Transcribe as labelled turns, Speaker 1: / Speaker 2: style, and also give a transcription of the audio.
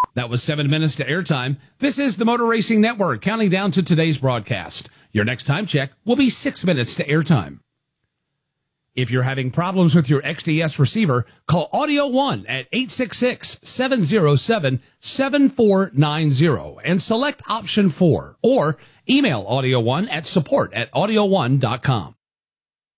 Speaker 1: That was 7 minutes to airtime. This is the Motor Racing Network, counting down to today's broadcast. Your next time check will be 6 minutes to airtime. If you're having problems with your XDS receiver, call Audio One at 866-707-7490 and select option 4, or email Audio One at support@audioone.com.